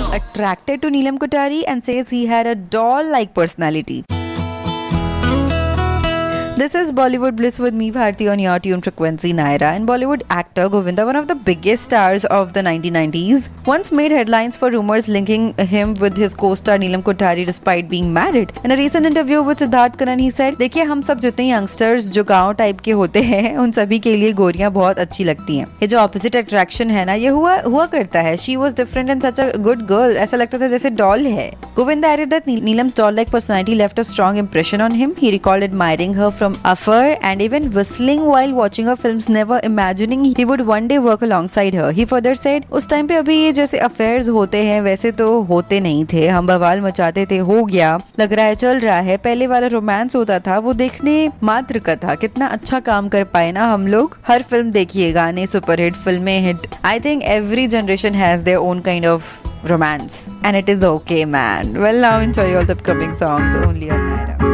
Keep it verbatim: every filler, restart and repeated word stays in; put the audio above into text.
attracted to Neelam Kothari and says he had a doll-like personality. This is Bollywood Bliss with me, Bharti, on your tune frequency, Naira. And Bollywood actor Govinda, one of the biggest stars of the nineteen nineties, once made headlines for rumors linking him with his co-star Neelam Kothari despite being married. In a recent interview with Siddharth Kanan, he said, देखिए हम सब जितने youngsters जो गाँव type के होते हैं उन सभी के लिए गोरियां बहुत अच्छी लगती हैं. ये जो ऑपोजिट अट्रैक्शन है ना, ये हुआ हुआ करता है. She was different and such a good girl. ऐसा लगता था जैसे डॉल है. Govinda added that Neelam's doll-like personality left a strong impression on him. He recalled admiring her from afar and even whistling while watching her films, never imagining he would one day work alongside her. He further said, उस time पे अभी ये जैसे affairs होते हैं वैसे तो होते नहीं थे. हम बवाल मचाते थे, हो गया, लग रहा है, चल रहा है. पहले वाला रोमांस होता था वो देखने मात्र का था. कितना अच्छा काम कर पाए ना हम लोग. हर फिल्म देखिए, गाने सुपरहिट, फिल्में hit. I think every generation has their own kind of romance and it is okay, man. Well, now enjoy all the upcoming songs only on